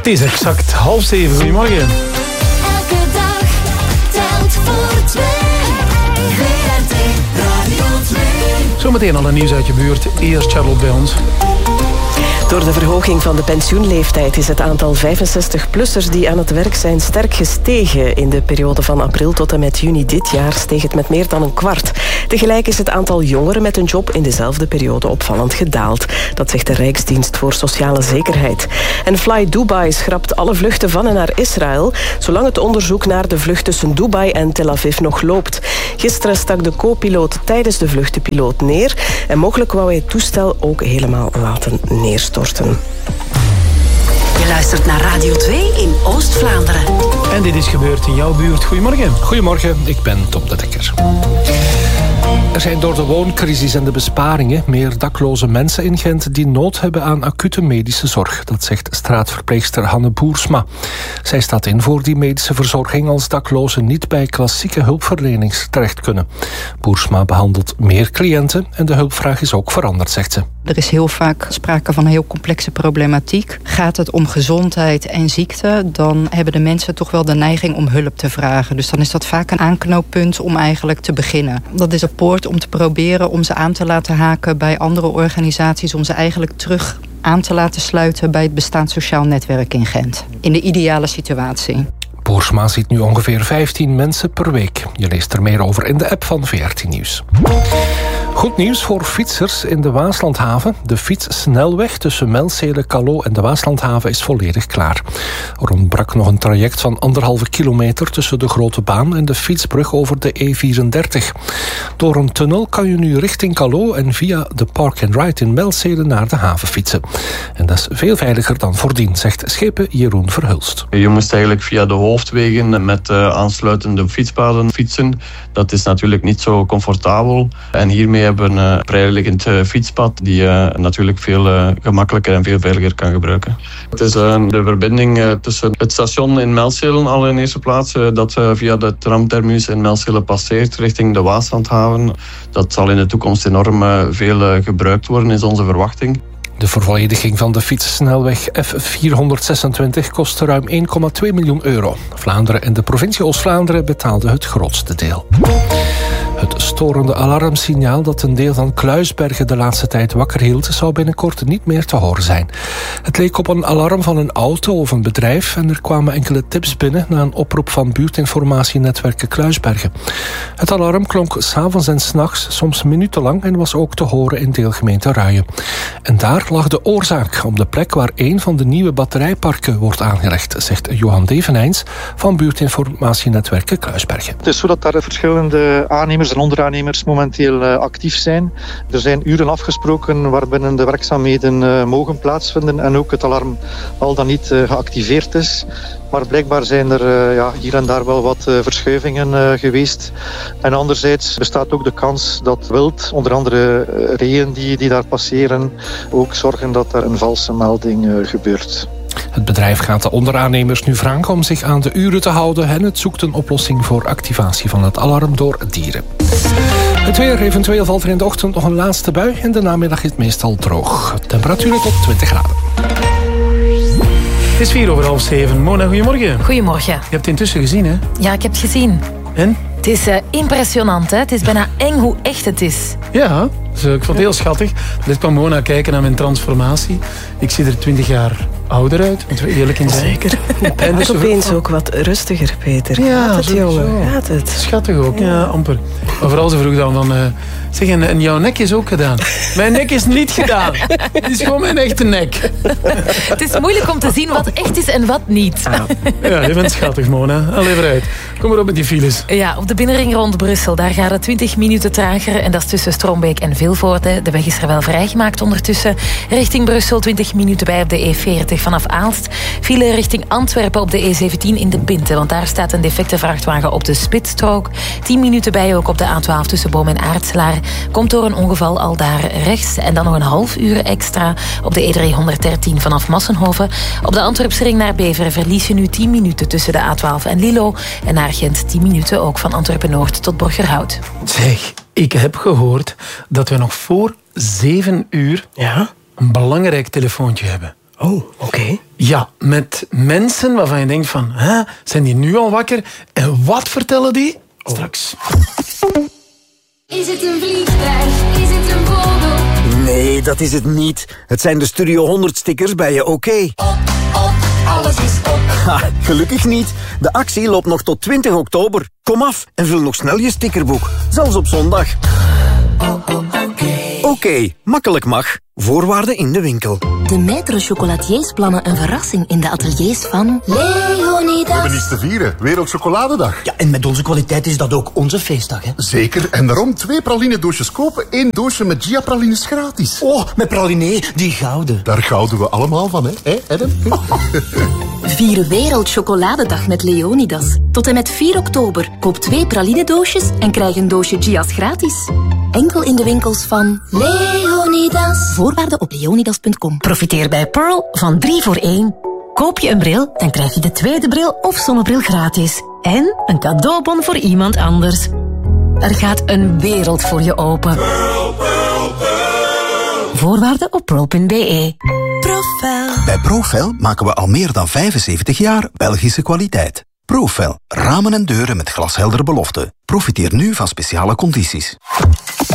Het is exact 6:30. Goedemorgen. Elke dag telt voor twee. VRT Radio 2. Zometeen al een nieuws uit je buurt. Eerst Charlotte bij ons. Door de verhoging van de pensioenleeftijd is het aantal 65-plussers die aan het werk zijn sterk gestegen. In de periode van april tot en met juni dit jaar steeg het met meer dan een kwart. Tegelijk is het aantal jongeren met een job in dezelfde periode opvallend gedaald. Dat zegt de Rijksdienst voor Sociale Zekerheid. En Fly Dubai schrapt alle vluchten van en naar Israël, zolang het onderzoek naar de vlucht tussen Dubai en Tel Aviv nog loopt. Gisteren stak de co-piloot tijdens de vlucht de piloot neer en mogelijk wou hij het toestel ook helemaal laten neerstorten. Je luistert naar Radio 2 in Oost-Vlaanderen. En dit is gebeurd in jouw buurt. Goedemorgen. Goedemorgen, ik ben Tom de Dekker. Er zijn door de wooncrisis en de besparingen meer dakloze mensen in Gent die nood hebben aan acute medische zorg. Dat zegt straatverpleegster Hanne Boersma. Zij staat in voor die medische verzorging als daklozen niet bij klassieke hulpverlening terecht kunnen. Boersma behandelt meer cliënten en de hulpvraag is ook veranderd, zegt ze. Er is heel vaak sprake van een heel complexe problematiek. Gaat het om gezondheid en ziekte, dan hebben de mensen toch wel de neiging om hulp te vragen. Dus dan is dat vaak een aanknooppunt om eigenlijk te beginnen. Dat is een poort om te proberen om ze aan te laten haken bij andere organisaties, om ze eigenlijk terug aan te laten sluiten bij het bestaand sociaal netwerk in Gent. In de ideale situatie. Boersma ziet nu ongeveer 15 mensen per week. Je leest er meer over in de app van VRT Nieuws. Goed nieuws voor fietsers in de Waaslandhaven. De fietssnelweg tussen Melzele, Callot en de Waaslandhaven is volledig klaar. Er ontbrak nog een traject van 1,5 kilometer tussen de Grote Baan en de fietsbrug over de E34. Door een tunnel kan je nu richting Callot en via de Park and Ride in Melzele naar de haven fietsen. En dat is veel veiliger dan voordien, zegt schepen Jeroen Verhulst. Je moest eigenlijk via de hoofdwegen met aansluitende fietspaden fietsen. Dat is natuurlijk niet zo comfortabel. En hiermee hebben we een vrijliggend fietspad die je natuurlijk veel gemakkelijker en veel veiliger kan gebruiken. Het is de verbinding tussen het station in Melzele al in eerste plaats, dat via de tramterminus in Melzele passeert richting de Waaslandhaven. Dat zal in de toekomst enorm veel gebruikt worden, is onze verwachting. De vervollediging van de fietssnelweg F426 kostte ruim 1,2 miljoen euro. Vlaanderen en de provincie Oost-Vlaanderen betaalden het grootste deel. Het storende alarmsignaal dat een deel van Kluisbergen de laatste tijd wakker hield, zou binnenkort niet meer te horen zijn. Het leek op een alarm van een auto of een bedrijf en er kwamen enkele tips binnen na een oproep van buurtinformatienetwerken Kluisbergen. Het alarm klonk 's avonds en 's nachts, soms minutenlang, en was ook te horen in deelgemeente Ruijen. En daar lag de oorzaak, op de plek waar een van de nieuwe batterijparken wordt aangelegd, zegt Johan Devenijns van buurtinformatienetwerken Kluisbergen. Het is zo dat daar verschillende aannemers en onderaannemers momenteel actief zijn. Er zijn uren afgesproken waarbinnen de werkzaamheden mogen plaatsvinden en ook het alarm al dan niet geactiveerd is. Maar blijkbaar zijn er hier en daar wel wat verschuivingen geweest. En anderzijds bestaat ook de kans dat wild, onder andere reeën die daar passeren, ook zorgen dat er een valse melding gebeurt. Het bedrijf gaat de onderaannemers nu vragen om zich aan de uren te houden en het zoekt een oplossing voor activatie van het alarm door dieren. Het weer, eventueel valt er in de ochtend nog een laatste bui en de namiddag is het meestal droog. Temperaturen tot 20 graden. Het is 6:04. Mona, goedemorgen. Goedemorgen. Je hebt het intussen gezien, hè? Ja, ik heb het gezien. En? Het is impressionant, hè? Het is bijna eng hoe echt het is. Ja, dus, ik vond het heel schattig. Dit kwam Mona kijken naar mijn transformatie. Ik zie er 20 jaar ouder uit, moeten we eerlijk in zijn. Zeker. En dus opeens ook wat rustiger, Peter. Ja, gaat het, sowieso. jongen? Gaat het? Schattig ook, ja, amper. Maar vooral ze vroeg dan van... zeg, en jouw nek is ook gedaan. Mijn nek is niet gedaan. Het is gewoon mijn echte nek. Het is moeilijk om te zien wat echt is en wat niet. Ja, je bent schattig, Mona. Al even uit. Kom maar op met die files. Ja, op de binnenring rond Brussel, daar gaat het 20 minuten trager. En dat is tussen Strombeek en Vilvoorde. De weg is er wel vrijgemaakt ondertussen. Richting Brussel 20 minuten bij op de E40 vanaf Aalst. File richting Antwerpen op de E17 in de Binte. Want daar staat een defecte vrachtwagen op de spitsstrook. 10 minuten bij ook op de A12 tussen Boom en Aartselaar. Komt door een ongeval al daar rechts. En dan nog een half uur extra op de E313 vanaf Massenhoven. Op de Antwerpse ring naar Beveren verlies je nu 10 minuten tussen de A12 en Lilo. En naar Gent 10 minuten ook van Antwerpen-Noord tot Borgerhout. Zeg, ik heb gehoord dat we nog voor 7 uur een belangrijk telefoontje hebben. Oh, oké. Ja, met mensen waarvan je denkt van... zijn die nu al wakker? En wat vertellen die? Straks. Is het een vliegtuig? Is het een vogel? Nee, dat is het niet. Het zijn de Studio 100 stickers bij je OK. Alles is op. Ha, gelukkig niet. De actie loopt nog tot 20 oktober. Kom af en vul nog snel je stickerboek. Zelfs op zondag. OK, makkelijk mag. Voorwaarden in de winkel. De maître chocolatiers plannen een verrassing in de ateliers van Leonidas. We hebben iets te vieren. Wereldchocoladedag. Ja, en met onze kwaliteit is dat ook onze feestdag, hè? Zeker. En daarom 2 praline-doosjes kopen, 1 doosje met Gia-pralines gratis. Oh, met praline, die gouden. Daar gouden we allemaal van, hè Adam? Vier Wereldchocoladedag met Leonidas. Tot en met 4 oktober. Koop 2 praline-doosjes en krijg een doosje Gia's gratis. Enkel in de winkels van Leonidas. Voorwaarden op leonidas.com. Profiteer bij Pearl van 3 voor 1. Koop je een bril, dan krijg je de tweede bril of zonnebril gratis. En een cadeaubon voor iemand anders. Er gaat een wereld voor je open. Pearl, Pearl, Pearl. Voorwaarden op pearl.be. Profel. Bij Profel maken we al meer dan 75 jaar Belgische kwaliteit. Profel. Ramen en deuren met glasheldere beloften. Profiteer nu van speciale condities.